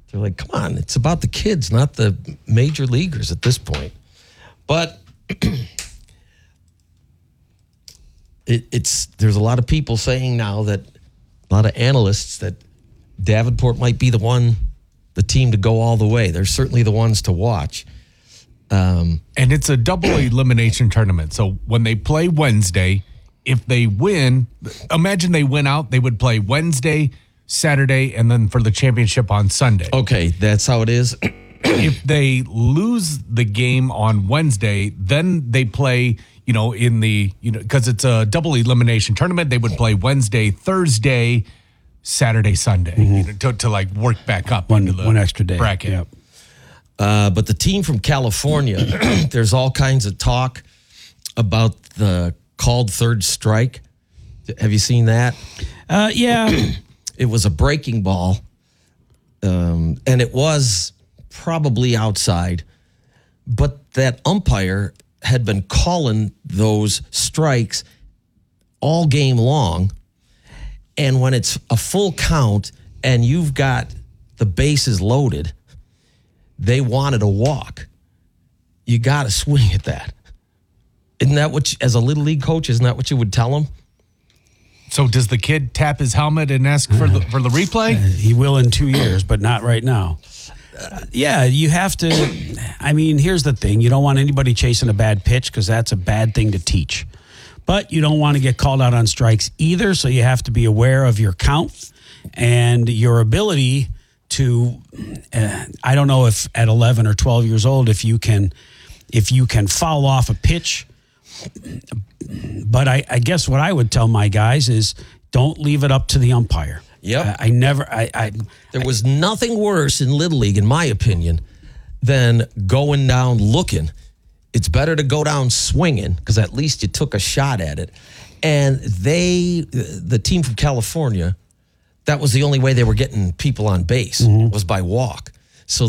They're like, come on, it's about the kids, not the major leaguers at this point. But there's a lot of people saying now that, a lot of analysts, that Davenport might be the team to go all the way. They're certainly the ones to watch. And it's a double elimination tournament. So when they play Wednesday, if they win, imagine they win out, they would play Wednesday, Saturday, and then for the championship on Sunday. Okay, that's how it is. If they lose the game on Wednesday, then they play, because it's a double elimination tournament, they would play Wednesday, Thursday, Saturday, Sunday, to like work back up one extra day bracket. Yep. But the team from California, there's all kinds of talk about the called third strike. Have you seen that? Yeah. It was a breaking ball, and it was probably outside, but that umpire had been calling those strikes all game long, and when it's a full count and you've got the bases loaded, they wanted a walk. You got to swing at that. Isn't that what, as a Little League coach, isn't that what you would tell him? So does the kid tap his helmet and ask for the replay? He will in 2 years, but not right now. Yeah, you have to. I mean, here's the thing. You don't want anybody chasing a bad pitch because that's a bad thing to teach. But you don't want to get called out on strikes either, so you have to be aware of your count and your ability to, I don't know if at 11 or 12 years old, if you can foul off a pitch. But I guess what I would tell my guys is don't leave it up to the umpire. Yep. There was nothing worse in Little League, in my opinion, than going down looking. It's better to go down swinging because at least you took a shot at it. And the team from California, that was the only way they were getting people on base was by walk. So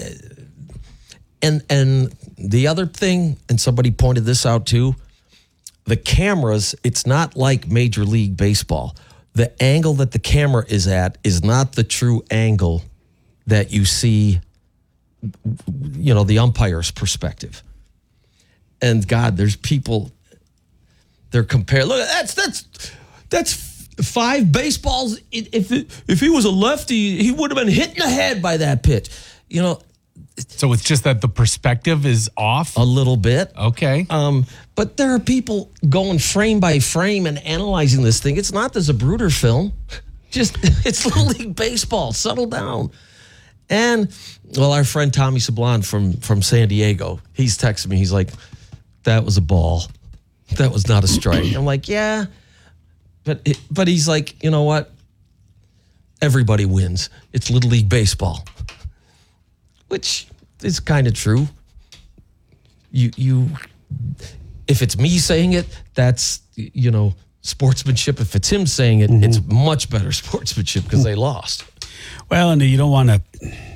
and the other thing, and somebody pointed this out too, the cameras, it's not like Major League Baseball. The angle that the camera is at is not the true angle that you see, the umpire's perspective. And God, there's people, they're comparing. Look, that's 5 baseballs. If he was a lefty, he would have been hit in the head by that pitch. So it's just that the perspective is off? A little bit. Okay. But there are people going frame by frame and analyzing this thing. It's not the Zapruder film. It's Little League Baseball. Settle down. And, our friend Tommy Sablon from San Diego, he's texting me. He's like, that was a ball. That was not a strike. I'm like, yeah. But he's like, you know what? Everybody wins. It's Little League Baseball. Which is kind of true. If it's me saying it, that's, sportsmanship. If it's him saying it, it's much better sportsmanship because they lost. Well, and you don't want to,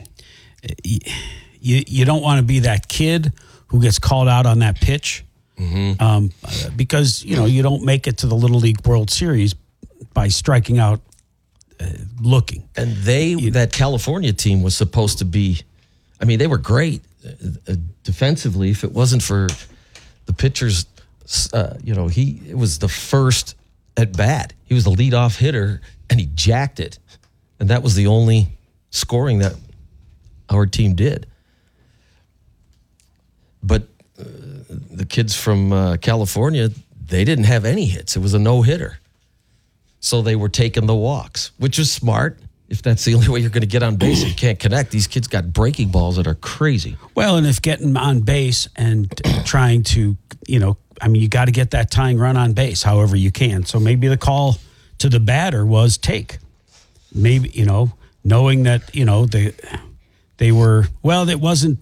you don't want to be that kid who gets called out on that pitch because, you don't make it to the Little League World Series by striking out looking. And that California team was supposed to be, they were great defensively. If it wasn't for the pitchers, it was the first at bat. He was the leadoff hitter, and he jacked it. And that was the only scoring that our team did. But the kids from California, they didn't have any hits. It was a no-hitter. So they were taking the walks, which is smart. If that's the only way you're going to get on base and you can't connect, these kids got breaking balls that are crazy. Well, and if getting on base and trying to, you got to get that tying run on base however you can. So maybe the call to the batter was take. Maybe, knowing that, they were, well, it wasn't,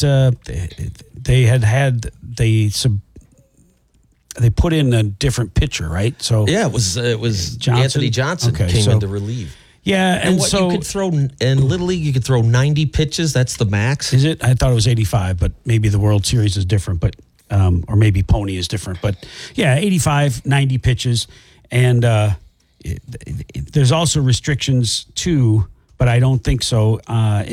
they put in a different pitcher, right? So yeah, it was Johnson? Anthony Johnson came in to relieve. Yeah, and so you could throw in Little League, you could throw 90 pitches. That's the max. Is it? I thought it was 85, but maybe the World Series is different, but or maybe Pony is different. But yeah, 85, 90 pitches, and there's also restrictions too, but I don't think so.